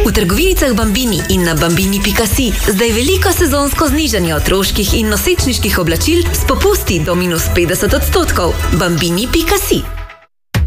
V trgovinicah Bambini in na bambini.si zdaj veliko sezonsko znižanje otroških in nosečniških oblačil s popusti do -50%. Bambini.si